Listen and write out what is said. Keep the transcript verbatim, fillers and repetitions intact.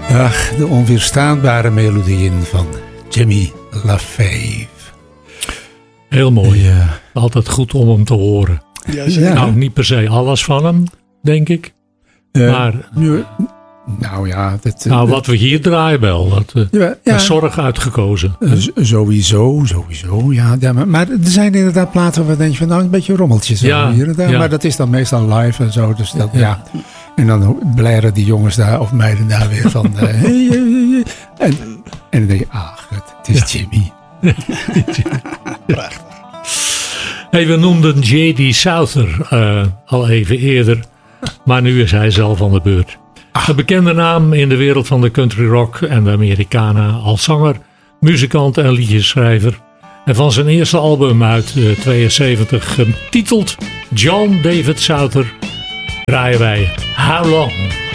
Ach, de onweerstaanbare melodieën van Jimmy LaFave. Heel mooi. Ja. Altijd goed om hem te horen. Ja, zeker. Ja. Nou, niet per se alles van hem, denk ik. Uh, maar, nu, nou ja. Dat, nou, wat we hier draaien wel. Dat, uh, ja, ja. met zorg uitgekozen. Uh, sowieso, sowieso. Ja, ja maar, maar er zijn inderdaad platen waar denk je van nou een beetje rommeltjes. Ja, hier en daar, ja. Maar dat is dan meestal live en zo. Dus dat, ja. Ja. ja. En dan blaren die jongens daar of meiden daar weer van. Uh, hey, hey, hey. En, en dan denk je, ach, het is ja. Jimmy. Prachtig. Hey, we noemden J D. Souther uh, al even eerder. Maar nu is hij zelf aan de beurt. Ach. Een bekende naam in de wereld van de country rock en de Americana als zanger, muzikant en liedjeschrijver. En van zijn eerste album uit uh, tweeënzeventig getiteld John David Souther draaien wij How Long?